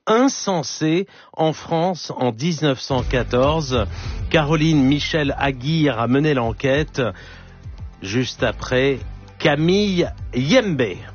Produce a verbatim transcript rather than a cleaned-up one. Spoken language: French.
insensé en France en dix-neuf cent quatorze. Caroline Michel Aguirre a mené l'enquête juste après Camille Yembe.